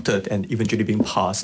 adopted and eventually being passed,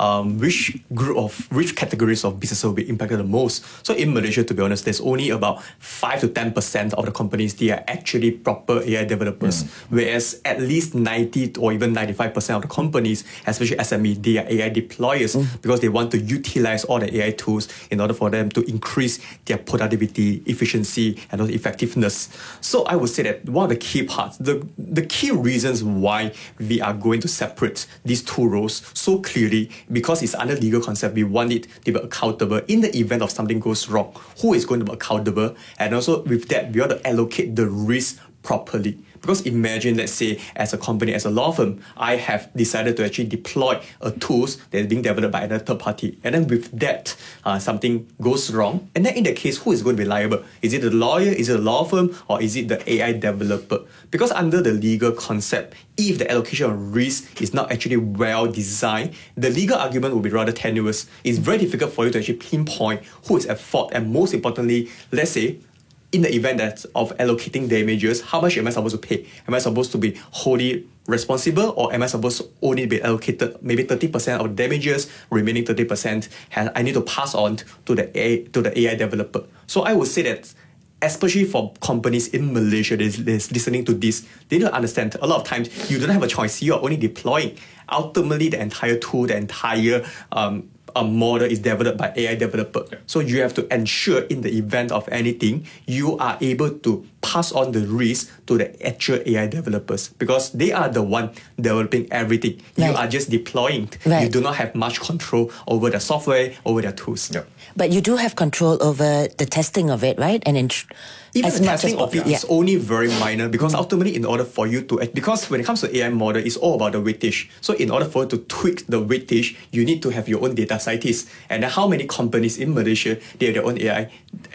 which categories of business will be impacted the most? So in Malaysia, to be honest, there's only about 5 to 10% of the companies, they are actually proper AI developers, whereas at least 90 or even 95% of the companies, especially SME, they are AI deployers because they want to utilize all the AI tools in order for them to increase their productivity, efficiency, and also effectiveness. So I would say that one of the key parts, the key reasons why we are going to separate these two roles so clearly, because it's under legal concept, we want it to be accountable in the event of something goes wrong. Who is going to be accountable? And also with that, we ought to allocate the risk properly. Because imagine, let's say, as a company, as a law firm, I have decided to actually deploy a tools that is being developed by another third party. And then with that, something goes wrong. And then in that case, who is going to be liable? Is it the lawyer? Is it the law firm? Or is it the AI developer? Because under the legal concept, if the allocation of risk is not actually well designed, the legal argument will be rather tenuous. It's very difficult for you to actually pinpoint who is at fault. And most importantly, let's say, in the event that of allocating damages, how much am I supposed to pay? Am I supposed to be wholly responsible, or am I supposed to only be allocated maybe 30% of damages, remaining 30% I need to pass on to the AI developer? So I would say that, especially for companies in Malaysia that is listening to this, they need to understand a lot of times you don't have a choice. You are only deploying. Ultimately, the entire tool, the entire a model is developed by AI developer. So you have to ensure in the event of anything, you are able to pass on the risk to the actual AI developers, because they are the one developing everything. You are just deploying. You do not have much control over the software, over their tools. But you do have control over the testing of it, right? And even the testing of it is only very minor, because ultimately, in order for you to, because when it comes to AI model, it's all about the weightage. So in order for you to tweak the weightage, you need to have your own data scientists. And then how many companies in Malaysia, they have their own AI,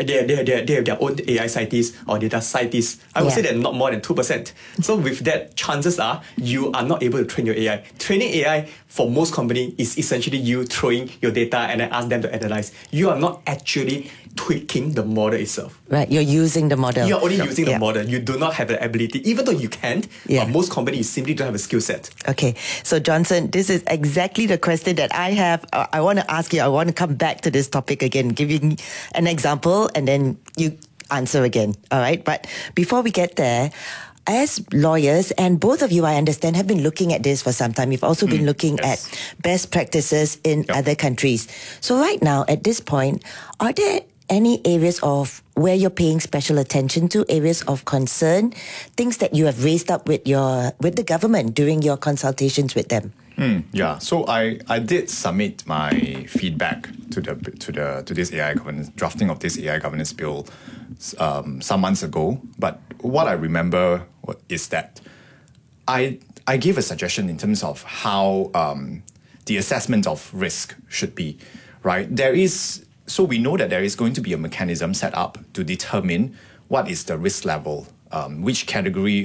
they have their own AI scientists or data scientists? I would say that not more than 2%. So with that, chances are you are not able to train your AI. Training AI for most companies is essentially you throwing your data and then ask them to analyze. You are not actually tweaking the model itself. Right, you're using the model. You're only using the model. You do not have the ability, even though you can, but most companies simply don't have a skill set. Okay, so Johnson, this is exactly the question that I have. I want to ask you, I want to come back to this topic again, giving an example, and then you answer again, all right? But before we get there, as lawyers, and both of you, I understand, have been looking at this for some time. You've also been looking at best practices in other countries. So right now, at this point, are there any areas of where you're paying special attention to, areas of concern, things that you have raised up with the government during your consultations with them? So I did submit my feedback to this AI governance drafting of this AI governance bill some months ago. But what I remember is that I gave a suggestion in terms of how the assessment of risk should be. Right, so we know that there is going to be a mechanism set up to determine what is the risk level, which category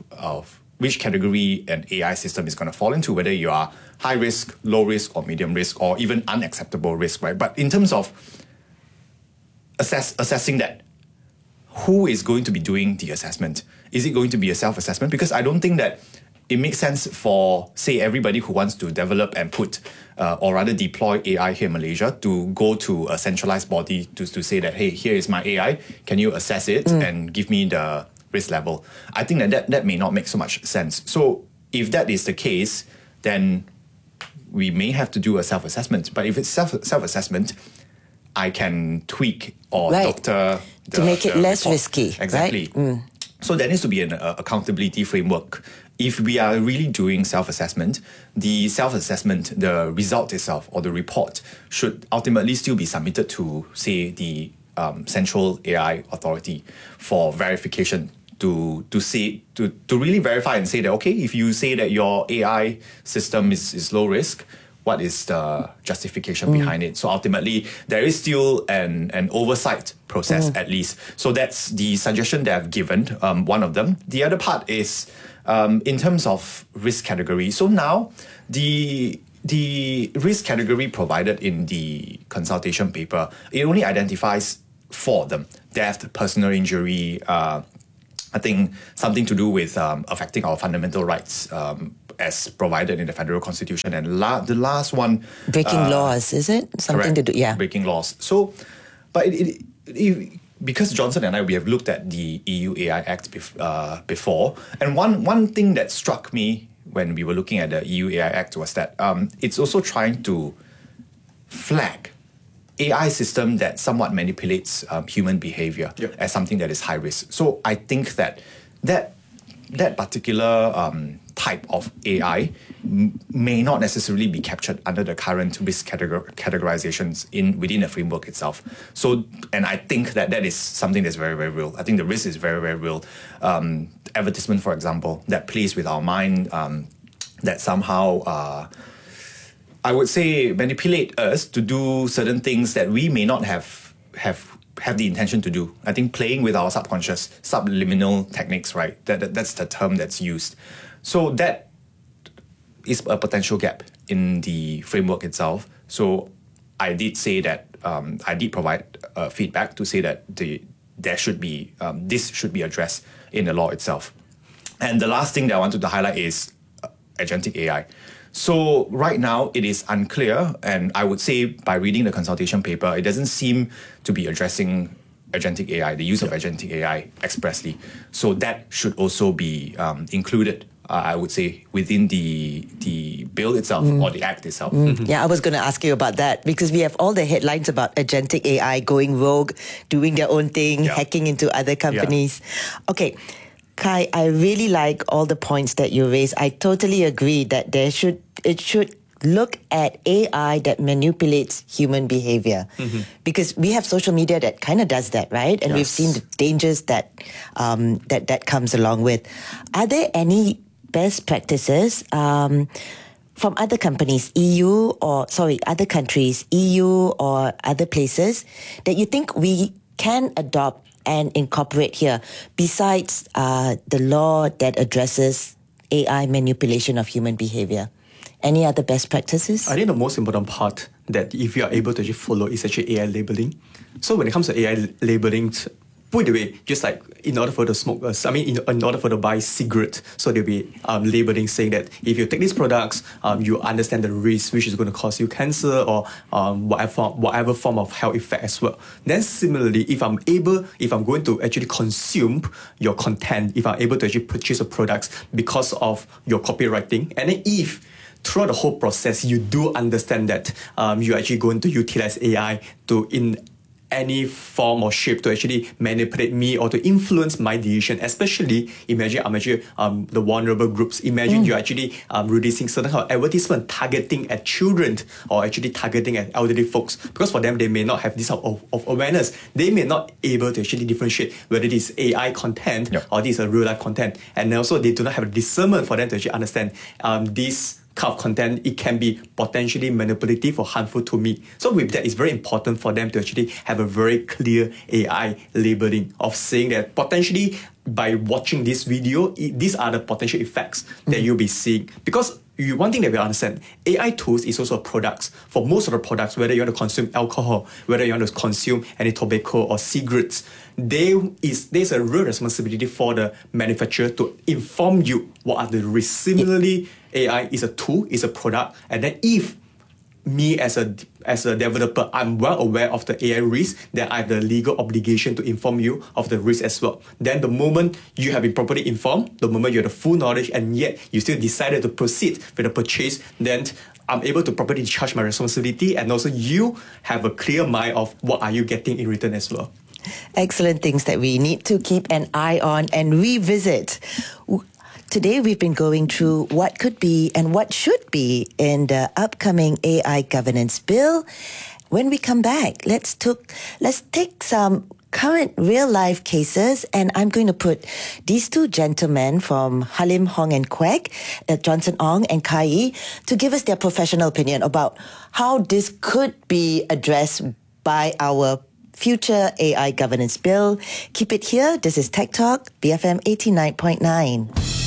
an AI system is going to fall into, whether you are high risk, low risk, or medium risk, or even unacceptable risk, right? But in terms of assessing that, who is going to be doing the assessment? Is it going to be a self-assessment? Because I don't think that it makes sense for, say, everybody who wants to develop and put or rather deploy AI here in Malaysia to go to a centralized body to say that, hey, here is my AI, can you assess it and give me the risk level? I think that may not make so much sense. So if that is the case, then we may have to do a self-assessment. But if it's self-assessment, I can tweak or doctor to make it less risky. Exactly. Right? So there needs to be an accountability framework. If we are really doing self-assessment, the self-assessment, the result itself or the report should ultimately still be submitted to, say, the Central AI Authority for verification to really verify and say that, okay, if you say that your AI system is low risk, what is the justification behind it? So ultimately, there is still an oversight process at least. So that's the suggestion that I've given, one of them. The other part is in terms of risk category. So now, the risk category provided in the consultation paper, it only identifies 4 of them: death, personal injury, I think something to do with affecting our fundamental rights, as provided in the federal constitution. And the last one, Breaking laws, is it? Something correct, to do, yeah. breaking laws. So, but because Johnson and I, we have looked at the EU AI Act before, and one thing that struck me when we were looking at the EU AI Act was that it's also trying to flag AI system that somewhat manipulates human behavior as something that is high risk. So I think that particular type of AI may not necessarily be captured under the current risk categorizations within the framework itself. So, and I think that is something that's very, very real. I think the risk is very, very real. Advertisement, for example, that plays with our mind, that somehow, I would say, manipulate us to do certain things that we may not have the intention to do. I think playing with our subconscious, subliminal techniques, right? That's the term that's used. So that is a potential gap in the framework itself. So I did say that I did provide feedback to say that there should be this should be addressed in the law itself. And the last thing that I wanted to highlight is agentic AI. So right now it is unclear, and I would say by reading the consultation paper, it doesn't seem to be addressing agentic AI, the use of agentic AI expressly. So that should also be included, I would say, within the bill itself or the act itself. Yeah, I was going to ask you about that because we have all the headlines about agentic AI going rogue, doing their own thing, hacking into other companies. Okay. Kai, I really like all the points that you raised. I totally agree that it should look at AI that manipulates human behavior, because we have social media that kind of does that, right? And we've seen the dangers that that comes along with. Are there any best practices from other companies, other countries, EU or other places that you think we can adopt and incorporate here, besides the law that addresses AI manipulation of human behavior? Any other best practices? I think the most important part that if you are able to actually follow is actually AI labeling. So when it comes to AI labeling, put it away, just like in order for the smoke, in order for the buy cigarette, so they'll be labeling saying that if you take these products, you understand the risk which is going to cause you cancer or whatever form of health effect as well. Then similarly, if I'm going to actually consume your content, if I'm able to actually purchase the products because of your copywriting, and then if throughout the whole process you do understand that you're actually going to utilize AI to in any form or shape to actually manipulate me or to influence my decision, especially imagine I'm actually the vulnerable groups. Imagine you're actually releasing certain kind of advertisement targeting at children or actually targeting at elderly folks, because for them they may not have this sort of awareness. They may not able to actually differentiate whether it is AI content or this is a real life content, and also they do not have a discernment for them to actually understand this kind of content, it can be potentially manipulative or harmful to me. So with that, it's very important for them to actually have a very clear AI labeling of saying that potentially by watching this video, these are the potential effects that you'll be seeing. Because one thing that we understand, AI tools is also products. For most of the products, whether you want to consume alcohol, whether you want to consume any tobacco or cigarettes, there's a real responsibility for the manufacturer to inform you what are the risks. Similarly, AI is a tool, is a product, and then if me as a developer, I'm well aware of the AI risk, then I have the legal obligation to inform you of the risk as well. Then the moment you have been properly informed, the moment you have the full knowledge, and yet you still decided to proceed with the purchase, then I'm able to properly discharge my responsibility, and also you have a clear mind of what are you getting in return as well. Excellent things that we need to keep an eye on and revisit. Today we've been going through what could be and what should be in the upcoming AI governance bill. When we come back, let's take some current real-life cases, and I'm going to put these two gentlemen from Halim Hong and Quek, Johnson Ong and Kai Yi, to give us their professional opinion about how this could be addressed by our future AI governance bill. Keep it here. This is Tech Talk, BFM 89.9.